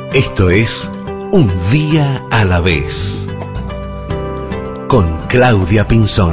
Esto es Un Día a la Vez, con Claudia Pinzón.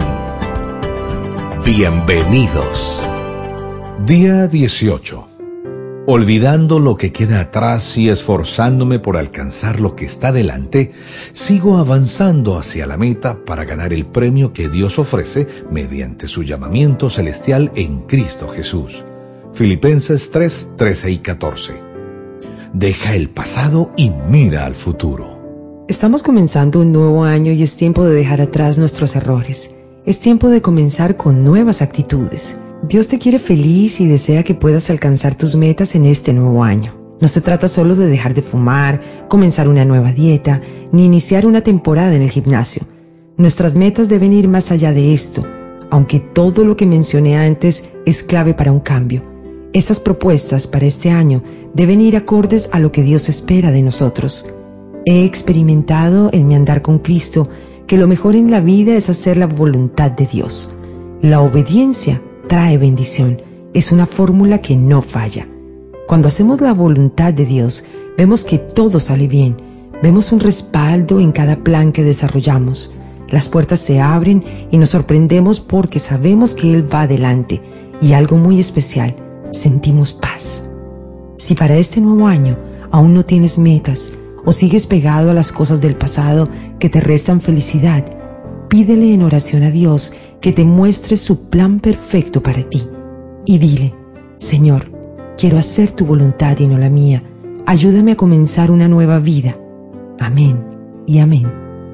Bienvenidos. Día 18. Olvidando lo que queda atrás y esforzándome por alcanzar lo que está delante, sigo avanzando hacia la meta para ganar el premio que Dios ofrece mediante su llamamiento celestial en Cristo Jesús. Filipenses 3, 13 y 14. Deja el pasado y mira al futuro. Estamos comenzando un nuevo año y es tiempo de dejar atrás nuestros errores. Es tiempo de comenzar con nuevas actitudes. Dios te quiere feliz y desea que puedas alcanzar tus metas en este nuevo año. No se trata solo de dejar de fumar, comenzar una nueva dieta, ni iniciar una temporada en el gimnasio. Nuestras metas deben ir más allá de esto, aunque todo lo que mencioné antes es clave para un cambio. Esas propuestas para este año deben ir acordes a lo que Dios espera de nosotros. He experimentado en mi andar con Cristo que lo mejor en la vida es hacer la voluntad de Dios. La obediencia trae bendición. Es una fórmula que no falla. Cuando hacemos la voluntad de Dios, vemos que todo sale bien. Vemos un respaldo en cada plan que desarrollamos. Las puertas se abren y nos sorprendemos porque sabemos que Él va adelante. Y algo muy especial, sentimos paz. Si para este nuevo año aún no tienes metas o sigues pegado a las cosas del pasado que te restan felicidad, pídele en oración a Dios que te muestre su plan perfecto para ti. Y dile: Señor, quiero hacer tu voluntad y no la mía. Ayúdame a comenzar una nueva vida. Amén y amén.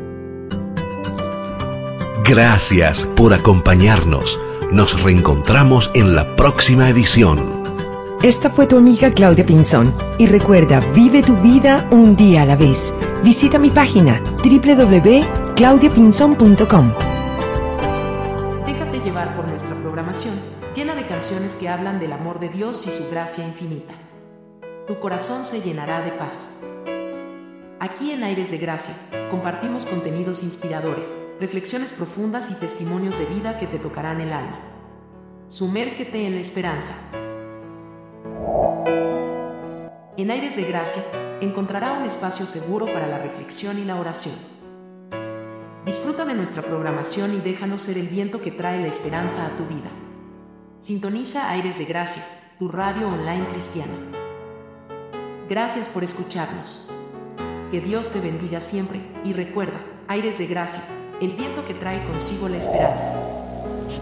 Gracias por acompañarnos. Nos reencontramos en la próxima edición. Esta fue tu amiga Claudia Pinzón. Y recuerda, vive tu vida un día a la vez. Visita mi página www.claudiapinzon.com. Déjate llevar por nuestra programación, llena de canciones que hablan del amor de Dios y su gracia infinita. Tu corazón se llenará de paz. Aquí en Aires de Gracia, compartimos contenidos inspiradores, reflexiones profundas y testimonios de vida que te tocarán el alma. Sumérgete en la esperanza. En Aires de Gracia, encontrará un espacio seguro para la reflexión y la oración. Disfruta de nuestra programación y déjanos ser el viento que trae la esperanza a tu vida. Sintoniza Aires de Gracia, tu radio online cristiana. Gracias por escucharnos. Que Dios te bendiga siempre y recuerda, Aires de Gracia, el viento que trae consigo la esperanza.